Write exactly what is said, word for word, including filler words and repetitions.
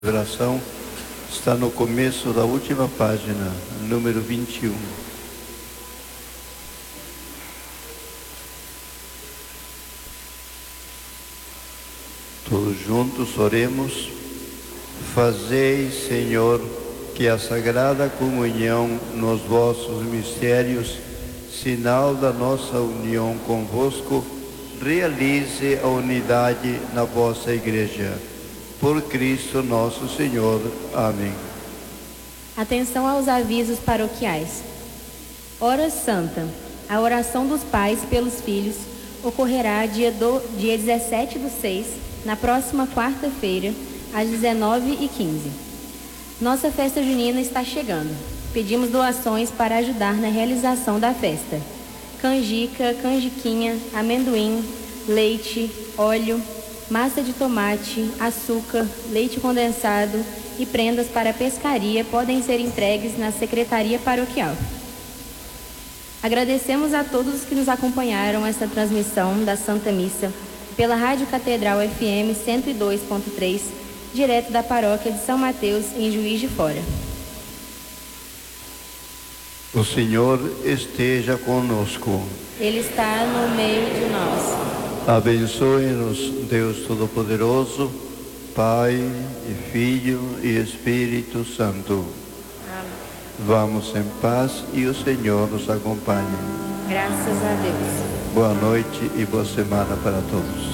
Oração está no começo da última página, número vinte e um. Todos juntos oremos. Fazei, Senhor, que a Sagrada Comunhão nos vossos mistérios, sinal da nossa união convosco, realize a unidade na vossa Igreja. Por Cristo nosso Senhor. Amém. Atenção aos avisos paroquiais. Hora Santa. A oração dos pais pelos filhos ocorrerá dia, do, dia dezessete do seis, na próxima quarta-feira, às dezenove e quinze. Nossa festa junina está chegando. Pedimos doações para ajudar na realização da festa. Canjica, canjiquinha, amendoim, leite, óleo, massa de tomate, açúcar, leite condensado e prendas para pescaria podem ser entregues na Secretaria Paroquial. Agradecemos a todos que nos acompanharam esta transmissão da Santa Missa pela Rádio Catedral F M cento e dois ponto três, direto da Paróquia de São Mateus, em Juiz de Fora. O Senhor esteja conosco. Ele está no meio de nós. Abençoe-nos, Deus Todo-Poderoso, Pai e Filho e Espírito Santo. Amém. Vamos em paz e o Senhor nos acompanhe. Graças a Deus. Boa noite e boa semana para todos.